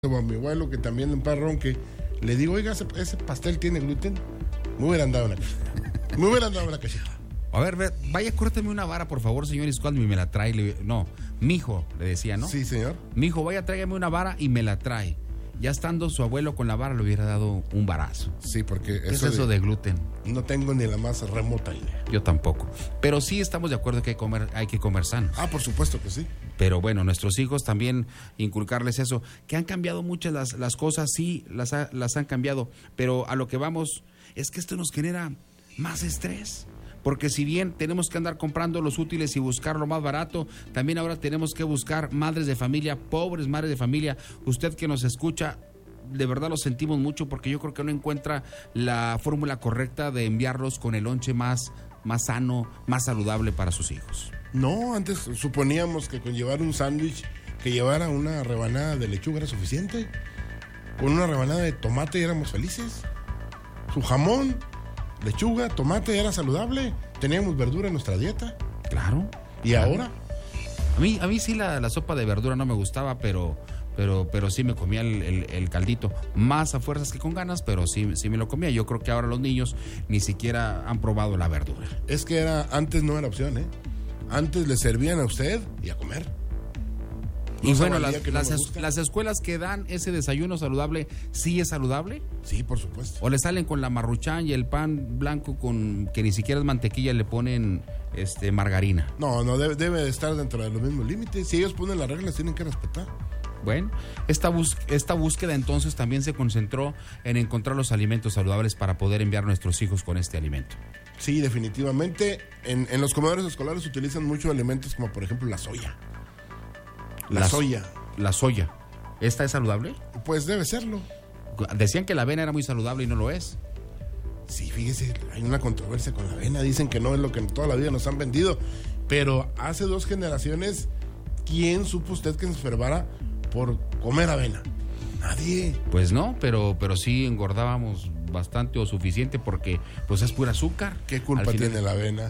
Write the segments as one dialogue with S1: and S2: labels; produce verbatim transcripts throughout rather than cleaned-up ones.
S1: a mi abuelo, que también un parrón, que le digo, oiga, ese, ese pastel tiene gluten. Me hubiera andado en la casita. Me hubiera andado en la casita.
S2: A ver, ve, vaya, córteme una vara, por favor, señor Iscuadmi, y me la trae. Le, no, mijo, le decía, ¿no?
S1: Sí, señor.
S2: Mijo, vaya, tráigame una vara y me la trae. Ya estando su abuelo con la vara, le hubiera dado un varazo.
S1: Sí, porque
S2: ¿Qué
S1: eso
S2: es eso de, de gluten?
S1: No tengo ni la más remota idea.
S2: Yo tampoco. Pero sí estamos de acuerdo que hay, comer, hay que comer sano.
S1: Ah, por supuesto que sí.
S2: Pero bueno, nuestros hijos también inculcarles eso. Que han cambiado muchas las, las cosas, sí, las, ha, las han cambiado. Pero a lo que vamos es que esto nos genera más estrés. Porque si bien tenemos que andar comprando los útiles y buscar lo más barato, también ahora tenemos que buscar madres de familia, pobres madres de familia. Usted que nos escucha, de verdad lo sentimos mucho porque yo creo que no encuentra la fórmula correcta de enviarlos con el lonche más, más sano, más saludable para sus hijos.
S1: No, antes suponíamos que con llevar un sándwich, que llevara una rebanada de lechuga era suficiente. Con una rebanada de tomate éramos felices. Su jamón, lechuga, tomate era saludable. Teníamos verdura en nuestra dieta.
S2: Claro.
S1: ¿Y
S2: claro.
S1: ahora?
S2: A mí, a mí sí la, la sopa de verdura no me gustaba, pero... Pero, pero sí me comía el, el, el caldito, más a fuerzas que con ganas, pero sí, sí me lo comía. Yo creo que ahora los niños ni siquiera han probado la verdura.
S1: Es que era antes no era opción, ¿eh? Antes le servían a usted y a comer.
S2: No y bueno, las, no las, es, las escuelas que dan ese desayuno saludable, ¿sí es saludable?
S1: Sí, por supuesto.
S2: O le salen con la marruchán y el pan blanco con que ni siquiera es mantequilla, le ponen este margarina.
S1: No, no, debe, debe de estar dentro de los mismos límites. Si ellos ponen las reglas, tienen que respetar.
S2: Bueno, esta, bus- esta búsqueda entonces también se concentró en encontrar los alimentos saludables para poder enviar a nuestros hijos con este alimento.
S1: Sí, definitivamente. En, en los comedores escolares se utilizan muchos alimentos como por ejemplo la soya. La, la soya.
S2: La soya. ¿Esta es saludable?
S1: Pues debe serlo.
S2: Decían que la avena era muy saludable y no lo es.
S1: Sí, fíjese, hay una controversia con la avena. Dicen que no es lo que toda la vida nos han vendido. Pero hace dos generaciones, ¿quién supo usted que se enfermara por comer avena? Nadie.
S2: Pues no, pero, pero sí engordábamos bastante o suficiente porque pues es pura azúcar.
S1: ¿Qué culpa tiene final... la avena?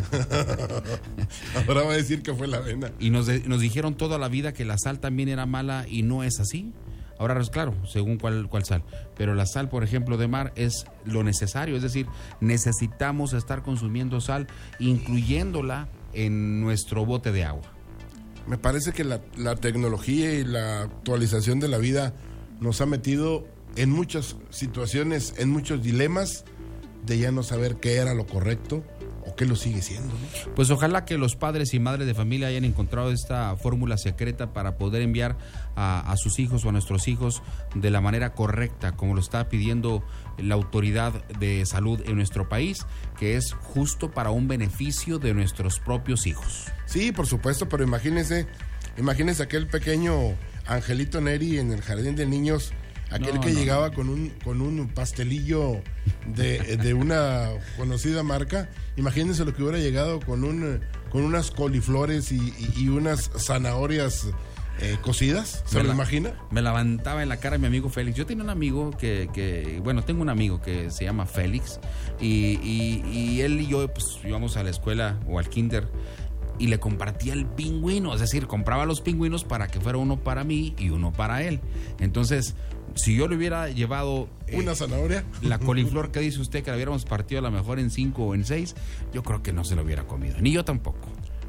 S1: Ahora va a decir que fue la avena.
S2: Y nos, de, nos dijeron toda la vida que la sal también era mala y no es así. Ahora, claro, según cuál, cuál sal. Pero la sal, por ejemplo, de mar es lo necesario. Es decir, necesitamos estar consumiendo sal, incluyéndola en nuestro bote de agua.
S1: Me parece que la, la tecnología y la actualización de la vida nos ha metido en muchas situaciones, en muchos dilemas de ya no saber qué era lo correcto o qué lo sigue siendo, ¿no?
S2: Pues ojalá que los padres y madres de familia hayan encontrado esta fórmula secreta para poder enviar a, a sus hijos o a nuestros hijos de la manera correcta, como lo está pidiendo la autoridad de salud en nuestro país, que es justo para un beneficio de nuestros propios hijos.
S1: Sí, por supuesto, pero imagínense, imagínense aquel pequeño Angelito Neri en el jardín de niños, aquel no, que no, llegaba no. con un con un pastelillo de, de una conocida marca. Imagínense lo que hubiera llegado con un con unas coliflores y, y, y unas zanahorias eh, cocidas. ¿Se lo imagina?
S2: Me levantaba en la cara mi amigo Félix. Yo tenía un amigo que, que bueno, tengo un amigo que se llama Félix y, y, y él y yo pues íbamos a la escuela o al kinder y le compartía el pingüino, es decir, compraba los pingüinos para que fuera uno para mí y uno para él. Entonces, si yo le hubiera llevado
S1: eh, una zanahoria,
S2: la coliflor que dice usted que la hubiéramos partido a lo mejor en cinco o en seis, yo creo que no se lo hubiera comido, ni yo tampoco.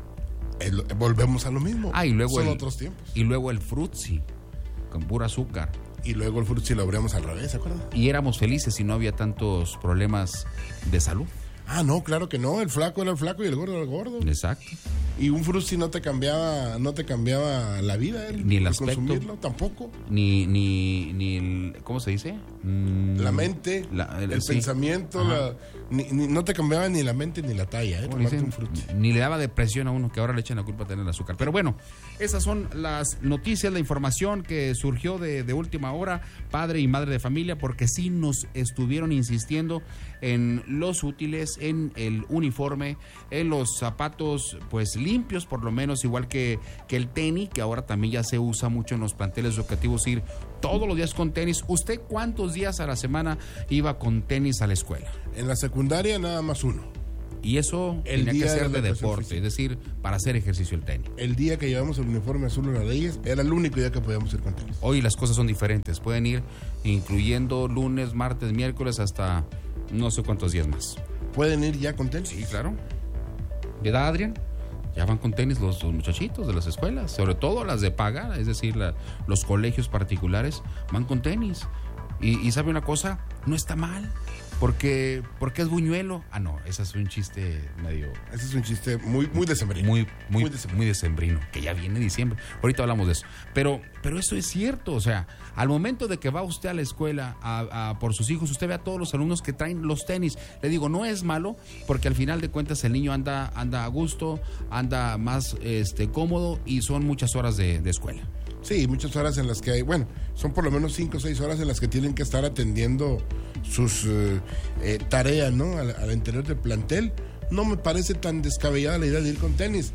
S1: El, volvemos a lo mismo.
S2: Ah, y luego
S1: son
S2: el,
S1: otros tiempos.
S2: Y luego el frutzi con pura azúcar.
S1: Y luego el frutzi lo abríamos al revés, ¿se acuerdan?
S2: Y éramos felices y no había tantos problemas de salud.
S1: Ah, no, claro que no, el flaco era el flaco y el gordo era el gordo.
S2: Exacto.
S1: Y un frutzi no te cambiaba, no te cambiaba la vida, ¿eh?
S2: Ni el aspecto.
S1: Consumirlo tampoco.
S2: Ni, ni, ni el, ¿cómo se dice?
S1: Mm, la mente, la, el, el sí. pensamiento, la, ni, ni, no te cambiaba ni la mente ni la talla, ¿eh? Tomarte un frutzi.
S2: Ni le daba depresión a uno, que ahora le echan la culpa de tener el azúcar. Pero bueno, esas son las noticias, la información que surgió de, de última hora, padre y madre de familia, porque sí nos estuvieron insistiendo en los útiles, en el uniforme, en los zapatos, pues limpios por lo menos, igual que, que el tenis, que ahora también ya se usa mucho en los planteles educativos, ir todos los días con tenis. ¿Usted cuántos días a la semana iba con tenis a la escuela?
S1: En la secundaria nada más uno.
S2: Y eso
S1: El
S2: tenía que
S1: día
S2: ser
S1: de
S2: de
S1: la
S2: deporte,
S1: física.
S2: es decir, para hacer ejercicio el tenis.
S1: El día que llevamos el uniforme azul a las leyes era el único día que podíamos ir con tenis.
S2: Hoy las cosas son diferentes, pueden ir incluyendo lunes, martes, miércoles, hasta no sé cuántos días más.
S1: ¿Pueden ir ya con tenis?
S2: Sí, claro. ¿Verdad, Adrián? Ya van con tenis los, los muchachitos de las escuelas, sobre todo las de paga, es decir, la, los colegios particulares van con tenis. Y, y ¿sabe una cosa? No está mal, porque, porque es buñuelo. Ah, no, ese es un chiste medio...
S1: Ese es un chiste muy, muy decembrino.
S2: Muy, muy,
S1: Muy decembrino.
S2: muy decembrino, que ya viene diciembre. Ahorita hablamos de eso. Pero, pero eso es cierto, o sea, al momento de que va usted a la escuela a, a, por sus hijos, usted ve a todos los alumnos que traen los tenis. Le digo, no es malo, porque al final de cuentas el niño anda, anda a gusto, anda más este, cómodo y son muchas horas de, de escuela.
S1: Sí, muchas horas en las que hay, bueno, son por lo menos cinco o seis horas en las que tienen que estar atendiendo sus eh, eh, tareas, ¿no? Al, al interior del plantel. No me parece tan descabellada la idea de ir con tenis.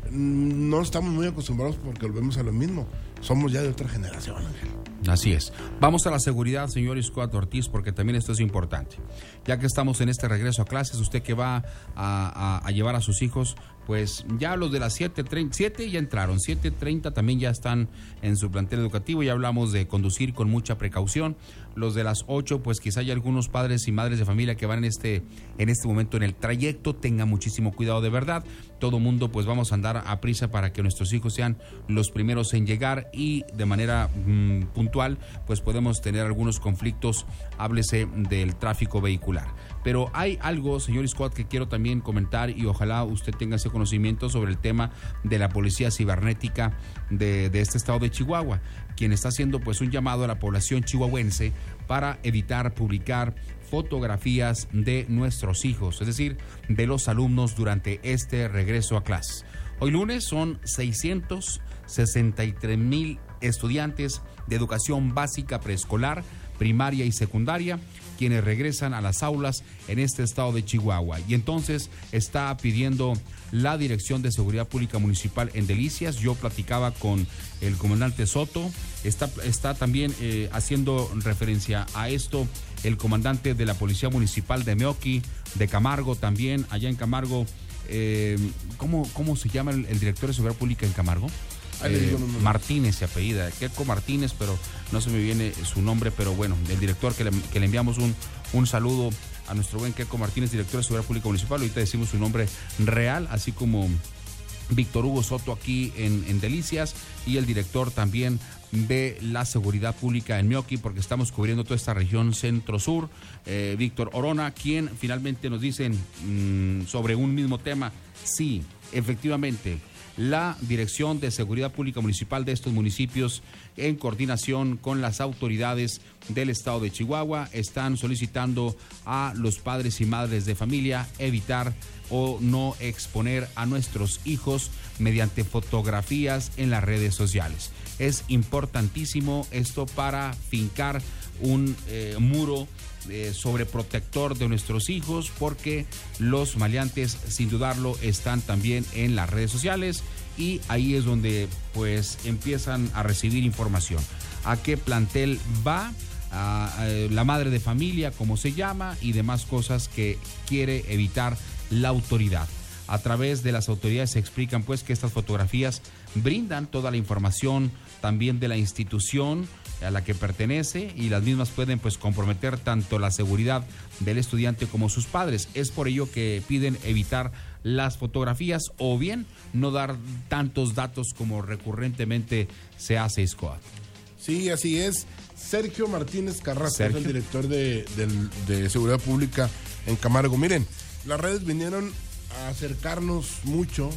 S1: No estamos muy acostumbrados porque volvemos a lo mismo. Somos ya de otra generación, Ángel.
S2: Así es. Vamos a la seguridad, señor Scott Ortiz, porque también esto es importante. Ya que estamos en este regreso a clases, usted que va a, a, a llevar a sus hijos, pues ya los de las siete treinta, siete ya entraron, siete treinta también ya están en su plantel educativo, ya hablamos de conducir con mucha precaución. Los de las ocho, pues quizá hay algunos padres y madres de familia que van en este, en este momento en el trayecto, tengan muchísimo cuidado de verdad. Todo mundo pues vamos a andar a prisa para que nuestros hijos sean los primeros en llegar y de manera mmm, puntual pues podemos tener algunos conflictos, háblese del tráfico vehicular. Pero hay algo, señor Scott, que quiero también comentar y ojalá usted tenga ese conocimiento sobre el tema de la policía cibernética de, de este estado de Chihuahua, quien está haciendo pues un llamado a la población chihuahuense para evitar publicar fotografías de nuestros hijos, es decir, de los alumnos durante este regreso a clases. Hoy lunes son seiscientos sesenta y tres mil estudiantes de educación básica preescolar, primaria y secundaria, quienes regresan a las aulas en este estado de Chihuahua. Y entonces está pidiendo la Dirección de Seguridad Pública Municipal en Delicias. Yo platicaba con el comandante Soto, está, está también eh, haciendo referencia a esto el comandante de la Policía Municipal de Meoqui, de Camargo también, allá en Camargo. Eh, ¿cómo, ¿Cómo se llama el, el director de Seguridad Pública en Camargo? Eh, Martínez se apellida, Keco Martínez, pero no se me viene su nombre, pero bueno, el director que le, que le enviamos un, un saludo a nuestro buen Keco Martínez, director de Seguridad Pública Municipal. Ahorita decimos su nombre real, así como Víctor Hugo Soto aquí en, en Delicias, y el director también de la Seguridad Pública en Meoqui, porque estamos cubriendo toda esta región centro-sur, eh, Víctor Orona, quien finalmente nos dicen mmm, sobre un mismo tema. Sí, efectivamente, la Dirección de Seguridad Pública Municipal de estos municipios, en coordinación con las autoridades del estado de Chihuahua, están solicitando a los padres y madres de familia evitar o no exponer a nuestros hijos mediante fotografías en las redes sociales. Es importantísimo esto para fincar un eh, muro Eh, sobreprotector de nuestros hijos, porque los maleantes, sin dudarlo, están también en las redes sociales y ahí es donde pues empiezan a recibir información. ¿A qué plantel va? A, a la madre de familia, como se llama, y demás cosas que quiere evitar la autoridad. A través de las autoridades se explican pues que estas fotografías brindan toda la información también de la institución a la que pertenece, y las mismas pueden pues comprometer tanto la seguridad del estudiante como sus padres. Es por ello que piden evitar las fotografías o bien no dar tantos datos como recurrentemente se hace, Scott.
S1: Sí, así es. Sergio Martínez Carrasco
S2: Sergio.
S1: es el director de, de, de Seguridad Pública en Camargo. Miren, las redes vinieron a acercarnos mucho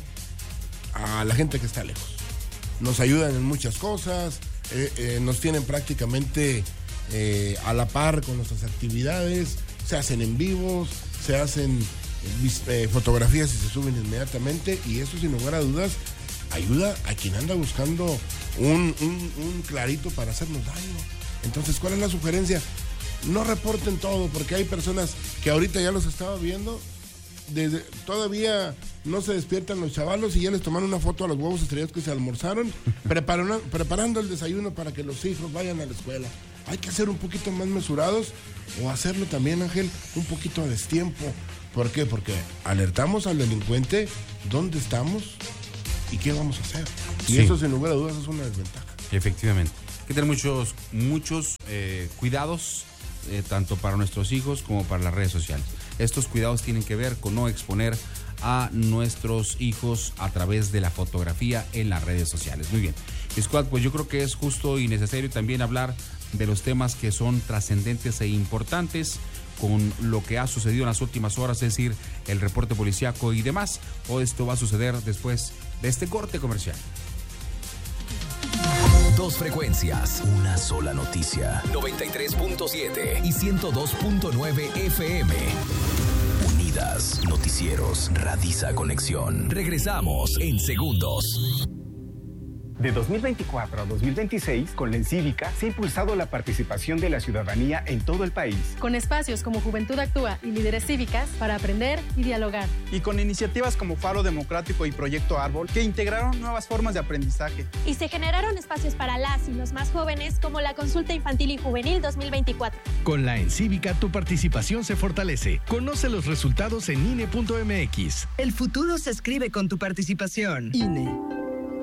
S1: a la gente que está lejos. Nos ayudan en muchas cosas, eh, eh, nos tienen prácticamente eh, a la par con nuestras actividades, se hacen en vivos, se hacen eh, fotografías y se suben inmediatamente, y eso sin lugar a dudas ayuda a quien anda buscando un, un, un clarito para hacernos daño. Entonces, ¿cuál es la sugerencia? No reporten todo, porque hay personas que ahorita ya los estaba viendo, desde, todavía no se despiertan los chavalos y ya les tomaron una foto a los huevos estrellados que se almorzaron, preparando, preparando el desayuno para que los hijos vayan a la escuela. Hay que ser un poquito más mesurados, o hacerlo también, Ángel, un poquito a destiempo. ¿Por qué? Porque alertamos al delincuente dónde estamos y qué vamos a hacer. Y sí. Eso, sin lugar a dudas, es una desventaja.
S2: Efectivamente. Hay que tener muchos, muchos eh, cuidados, eh, tanto para nuestros hijos como para las redes sociales. Estos cuidados tienen que ver con no exponer a nuestros hijos a través de la fotografía en las redes sociales. Muy bien. Squad, pues yo creo que es justo y necesario también hablar de los temas que son trascendentes e importantes con lo que ha sucedido en las últimas horas, es decir, el reporte policíaco y demás. O esto va a suceder después de este corte comercial.
S3: Dos frecuencias, una sola noticia. noventa y tres punto siete y ciento dos punto nueve F M. Unidas, noticieros, Radisa Conexión. Regresamos en segundos.
S4: De dos mil veinticuatro a dos mil veintiséis, con la Encívica se ha impulsado la participación de la ciudadanía en todo el país.
S5: Con espacios como Juventud Actúa y Líderes Cívicas para aprender y dialogar.
S6: Y con iniciativas como Faro Democrático y Proyecto Árbol, que integraron nuevas formas de aprendizaje.
S7: Y se generaron espacios para las y los más jóvenes, como la Consulta Infantil y Juvenil dos mil veinticuatro.
S8: Con la Encívica tu participación se fortalece. Conoce los resultados en I N E punto M X.
S9: El futuro se escribe con tu participación. I N E.